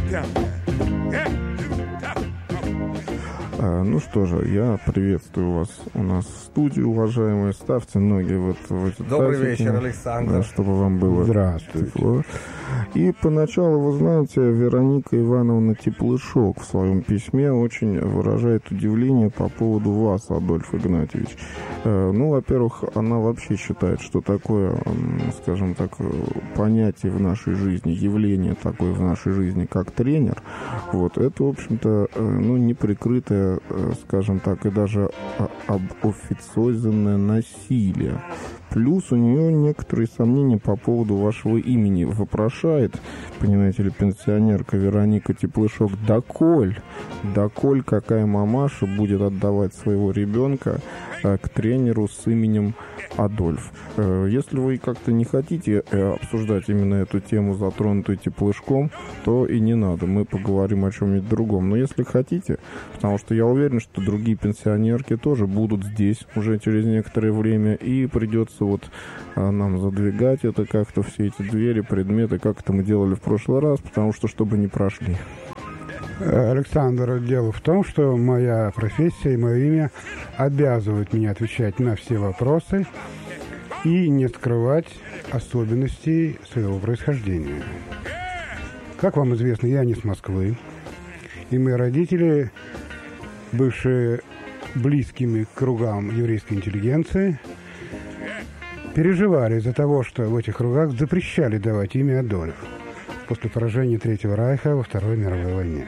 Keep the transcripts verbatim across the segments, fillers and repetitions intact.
Ну что же, я приветствую вас у нас в студии, уважаемые. Ставьте ноги вот в эти Добрый тазики, вечер, Александр. да, чтобы вам было Здравствуйте. тепло. И поначалу, вы знаете, Вероника Ивановна Теплышок в своем письме очень выражает удивление по поводу вас, Адольф Игнатьевич. Ну, во-первых, она вообще считает, что такое, скажем так, понятие в нашей жизни, явление такое в нашей жизни, как тренер, вот, это, в общем-то, ну, неприкрытое, скажем так, и даже обофициозное насилие. Плюс у нее некоторые сомнения по поводу вашего имени. Вопрошает, понимаете ли, пенсионерка Вероника Теплышок, доколь, доколь какая мамаша будет отдавать своего ребенка э, к тренеру с именем Адольф. Э, если вы как-то не хотите э, обсуждать именно эту тему, затронутую Теплышком, то и не надо. Мы поговорим о чем-нибудь другом. Но если хотите, потому что я уверен, что другие пенсионерки тоже будут здесь уже через некоторое время, и придется вот а, нам задвигать это как-то, все эти двери, предметы, как это мы делали в прошлый раз, потому что чтобы не прошли. Александр, дело в том, что моя профессия и мое имя обязывают меня отвечать на все вопросы и не скрывать особенностей своего происхождения. Как вам известно, я не с Москвы, и мои родители, бывшие близкими к кругам еврейской интеллигенции, переживали из-за того, что в этих кругах запрещали давать имя Адольф после поражения Третьего Райха во Второй мировой войне.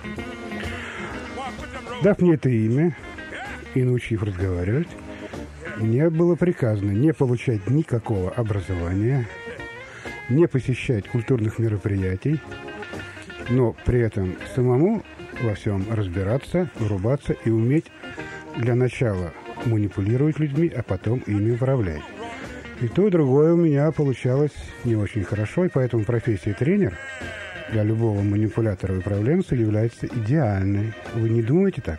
Дав мне это имя и научив разговаривать, мне было приказано не получать никакого образования, не посещать культурных мероприятий, но при этом самому во всем разбираться, врубаться и уметь для начала манипулировать людьми, а потом ими управлять. И то, и другое у меня получалось не очень хорошо, и поэтому профессия тренер для любого манипулятора и управленца является идеальной. Вы не думаете так?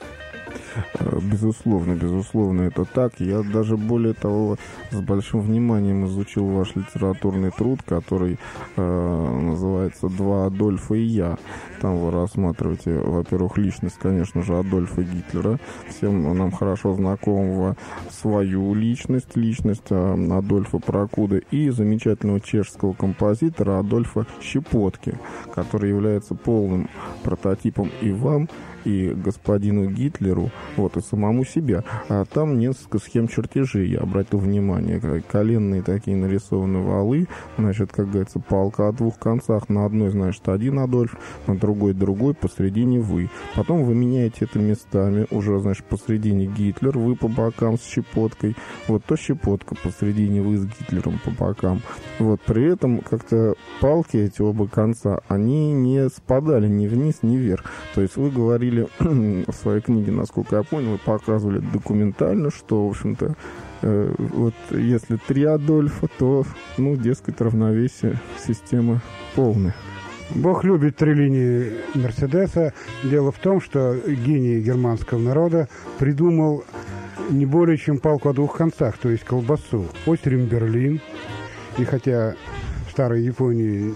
Безусловно, безусловно, это так. Я даже более того с большим вниманием изучил ваш литературный труд, который э, называется «Два Адольфа и я». Там вы рассматриваете, во-первых, личность, конечно же, Адольфа Гитлера, всем нам хорошо знакомого, свою личность, личность э, Адольфа Прокуда и замечательного чешского композитора Адольфа Щепотки, который является полным прототипом и вам, и господину Гитлеру, вот, и самому себе. А там несколько схем чертежей, я обратил внимание. Коленные такие нарисованы валы, значит, как говорится, палка о двух концах. На одной, значит, один Адольф, на другой другой, посредине вы. Потом вы меняете это местами, уже, значит, посредине Гитлер, вы по бокам с Щепоткой, вот, то Щепотка посредине, вы с Гитлером по бокам. Вот, при этом как-то палки, эти оба конца, они не спадали ни вниз, ни вверх. То есть вы говорили в своей книге, насколько я понял, вы показывали документально, что, в общем-то, э, вот если три Адольфа, то, ну, дескать, равновесие системы полная. Бог любит три линии Мерседеса. Дело в том, что гений германского народа придумал не более чем палку о двух концах, то есть колбасу. Острим Берлин. И хотя в старой Японии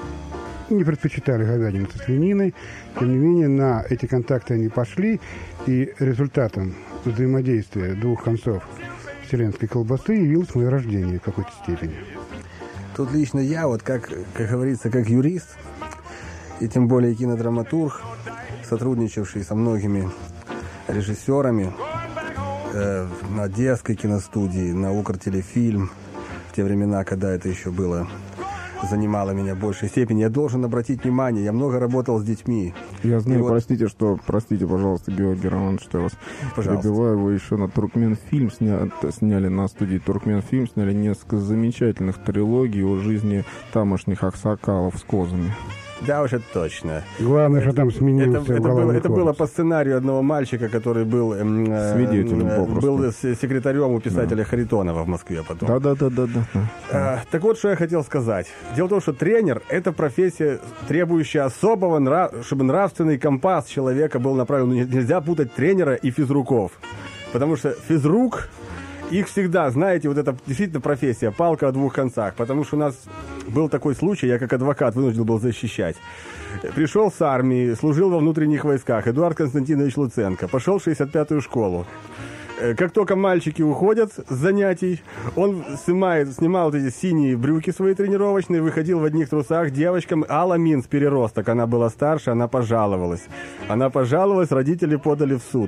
не предпочитали говядину со свининой, тем не менее на эти контакты они пошли, и результатом взаимодействия двух концов вселенской колбасы явилось мое рождение в какой-то степени. Тут лично я, вот как, как говорится, как юрист, и тем более кинодраматург, сотрудничавший со многими режиссерами э, на Одесской киностудии, на Укртелефильм, в те времена, когда это еще было, занимало меня в большей степени. Я должен обратить внимание, я много работал с детьми. Я знаю, и простите, вот... что, простите, пожалуйста, Георгий Романович, что я вас Пожалуйста. перебиваю. Вы еще на Туркменфильм сня... сняли, на студии Туркменфильм сняли несколько замечательных трилогий о жизни тамошних аксакалов с козами. Да уж, это точно. Главное, что там сменился это, это, было, это было по сценарию одного мальчика, который был э, свидетелем э, попросту. Был секретарем у писателя да. Харитонова в Москве потом. Да-да-да-да. Э, так вот, что я хотел сказать. Дело в том, что тренер – это профессия, требующая особого, нрав... чтобы нравственный компас человека был направлен. Нельзя путать тренера и физруков. Потому что физрук их всегда, знаете, вот это действительно профессия, палка о двух концах, потому что у нас был такой случай, я как адвокат вынужден был защищать. Пришел с армии, служил во внутренних войсках, Эдуард Константинович Луценко, пошел в шестьдесят пятую школу. Как только мальчики уходят с занятий, он снимает, снимал вот эти синие брюки свои тренировочные, выходил в одних трусах девочкам. Алла Минц, переросток, она была старше, она пожаловалась. Она пожаловалась, родители подали в суд.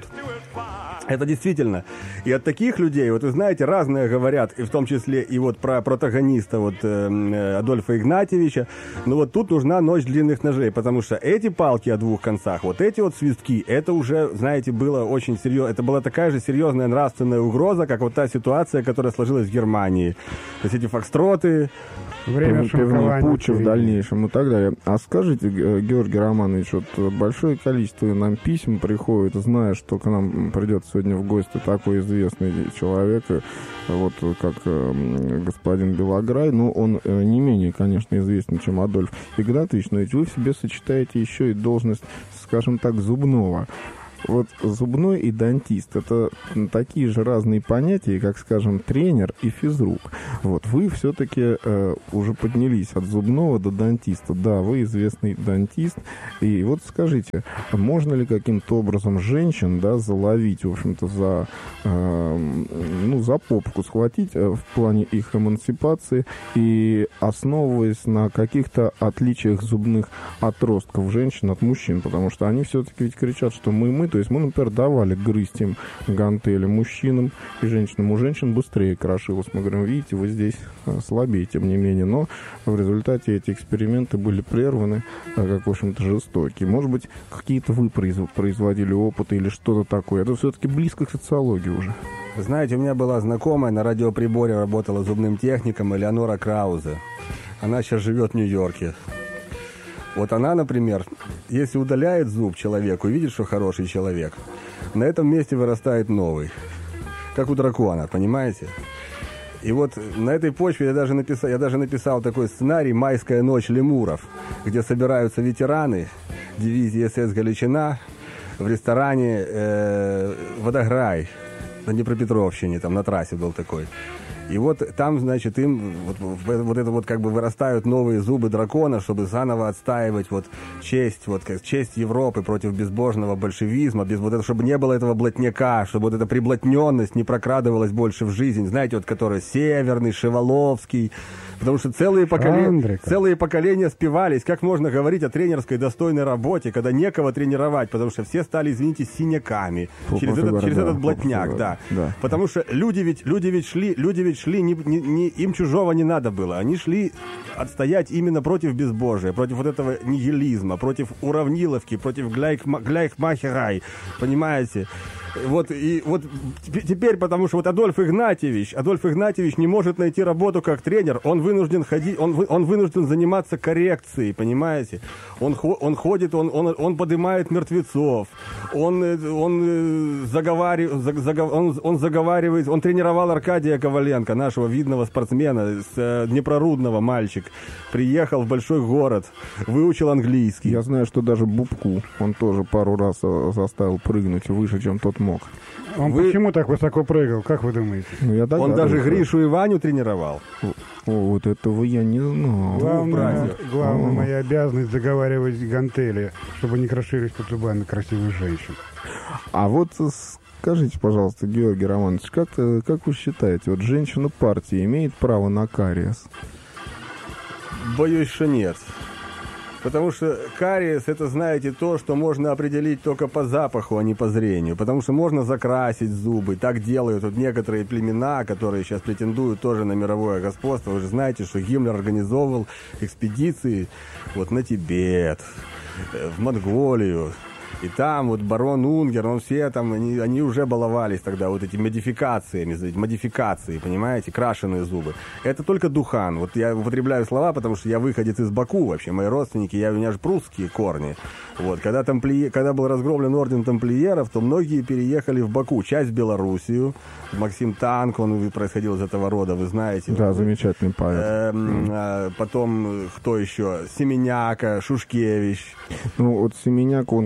Это действительно. И от таких людей, вот вы знаете, разные говорят, и в том числе и вот про протагониста вот, э, Адольфа Игнатьевича. Но вот тут нужна ночь длинных ножей, потому что эти палки о двух концах, вот эти вот свистки, это уже, знаете, было очень серьезно. Это была такая же серьезная нравственная угроза, как вот та ситуация, которая сложилась в Германии. То есть эти фокстроты, время пивные путчи в дальнейшем и так далее. А скажите, Георгий Романович, вот большое количество нам писем приходит, зная, что к нам придет сегодня в гости такой известный человек, вот как э, господин Белограй, но он э, не менее, конечно, известен, чем Адольф Игнатьевич, но ведь вы в себе сочетаете еще и должность, скажем так, зубного. Вот зубной и дантист — это такие же разные понятия, как, скажем, тренер и физрук. Вот вы все-таки э, уже поднялись от зубного до дантиста. Да, вы известный дантист. И вот скажите, можно ли каким-то образом женщин, да, заловить, в общем-то, за, э, ну, за попку схватить э, в плане их эмансипации и основываясь на каких-то отличиях зубных отростков женщин от мужчин? Потому что они все-таки ведь кричат, что мы, мы, то есть мы, например, давали грызть им гантели мужчинам и женщинам. У женщин быстрее крошилось. Мы говорим, видите, вы здесь слабее, тем не менее. Но в результате эти эксперименты были прерваны, как, в общем-то, жестокие. Может быть, какие-то вы производили опыты или что-то такое. Это все-таки близко к социологии уже. Знаете, у меня была знакомая, на радиоприборе работала зубным техником, Элеонора Краузе. Она сейчас живет в Нью-Йорке. Вот она, например, если удаляет зуб человеку и видит, что хороший человек, на этом месте вырастает новый. Как у дракона, понимаете? И вот на этой почве я даже написал, я даже написал такой сценарий «Майская ночь лемуров», где собираются ветераны дивизии СС «Галичина» в ресторане э, «Водограй» на Днепропетровщине, там на трассе был такой. И вот там, значит, им вот, вот это вот как бы вырастают новые зубы дракона, чтобы заново отстаивать вот честь, вот честь Европы против безбожного большевизма, без вот этого, чтобы не было этого блатняка, чтобы вот эта приблотненность не прокрадывалась больше в жизнь, знаете, вот который Северный, Шеваловский, потому что целые поколения, целые поколения спивались, как можно говорить о тренерской достойной работе, когда некого тренировать, потому что все стали, извините, синяками через этот, через этот блатняк, да. да. Потому что люди ведь, люди ведь шли, люди ведь шли, не, не, не, им чужого не надо было. Они шли отстоять именно против безбожия, против вот этого нигилизма, против уравниловки, против гляйхмахерай, понимаете? Вот, и вот теперь, потому что вот Адольф Игнатьевич, Адольф Игнатьевич не может найти работу как тренер, он вынужден ходить, он, он вынужден заниматься коррекцией, понимаете? Он, он ходит, он, он, он поднимает мертвецов, он, он, заговаривает, он, он заговаривает, он тренировал Аркадия Коваленко, нашего видного спортсмена, с Днепрорудного, мальчик, приехал в большой город, выучил английский. Я знаю, что даже Бубку он тоже пару раз заставил прыгнуть выше, чем тот мог. Он вы... почему так высоко прыгал, как вы думаете? Ну, я он даже Гришу и Ваню тренировал. О, вот этого я не знал. Главное, главное моя обязанность заговаривать гантели, чтобы не крошились под зубами красивых женщин. А вот скажите, пожалуйста, Георгий Романович, как, как вы считаете, вот женщина партии имеет право на кариес? Боюсь, что нет. Потому что кариес, это, знаете, то, что можно определить только по запаху, а не по зрению. Потому что можно закрасить зубы. Так делают вот некоторые племена, которые сейчас претендуют тоже на мировое господство. Вы же знаете, что Гиммлер организовывал экспедиции вот на Тибет, в Монголию. И там вот барон Унгер, он все там, они, они уже баловались тогда вот этими модификациями, модификации, понимаете, крашеные зубы. Это только духан. Вот я употребляю слова, потому что я выходец из Баку вообще. Мои родственники, я, у меня же прусские корни. Вот, когда, тамплие, когда был разгромлен орден тамплиеров, то многие переехали в Баку. Часть в Белоруссию. Максим Танк, он происходил из этого рода, вы знаете. Да, вот, замечательный поэт. Эм, а потом, кто еще? Семеняка, Шушкевич. Ну, вот Семеняк, он как же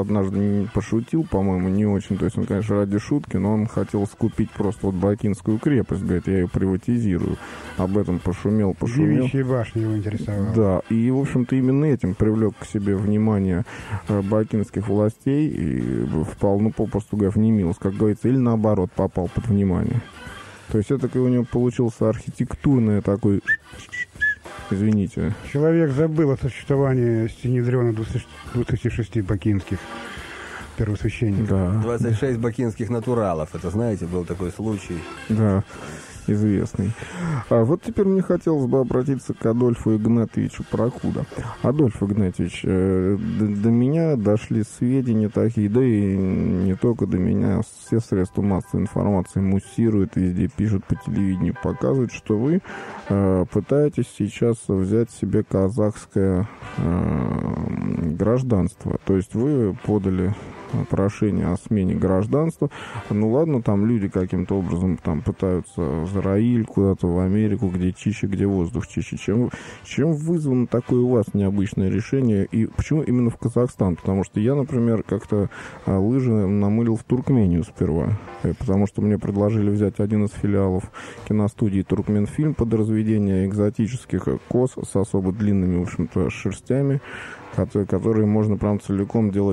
однажды пошутил, по-моему, не очень. То есть он, конечно, ради шутки, но он хотел скупить просто вот Бакинскую крепость. Говорит, я ее приватизирую. Об этом пошумел, пошумел. Девичья башня его интересовала. Да, и, в общем-то, именно этим привлек к себе внимание бакинских властей и впал, ну, попросту говоря, в немилость, как говорится, или наоборот, попал под внимание. То есть это у него получился архитектурный такой... Извините. Человек забыл о существовании Синедрена двадцати шести бакинских первосвященников. Да. двадцать шесть бакинских натуралов. Это, знаете, был такой случай. Да, известный. А вот теперь мне хотелось бы обратиться к Адольфу Игнатьевичу Прокуда. Адольф Игнатьевич, э, до, до меня дошли сведения такие, да и не только до меня, все средства массовой информации муссируют, везде пишут, по телевидению показывают, что вы э, пытаетесь сейчас взять себе казахское э, гражданство. То есть вы подали прошение о смене гражданства. Ну ладно, там люди каким-то образом там пытаются в Израиль, куда-то в Америку, где чище, где воздух чище. Чем, чем вызвано такое у вас необычное решение? И почему именно в Казахстан? Потому что я, например, как-то лыжи намылил в Туркмению сперва. Потому что мне предложили взять один из филиалов киностудии «Туркменфильм» под разведение экзотических коз с особо длинными, в общем-то, шерстями, которые можно прям целиком делать